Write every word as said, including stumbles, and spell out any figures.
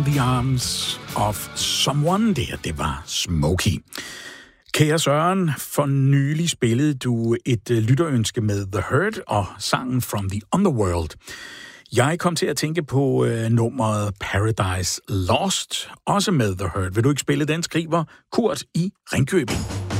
The Arms of Someone, det her, det var Smokey. Kære Søren, for nylig spillede du et lytterønske med The Hurt og sangen From the Underworld. Jeg kom til at tænke på øh, nummeret Paradise Lost, også med The Hurt. Vil du ikke spille den, skriver Kurt i Ringkøbing?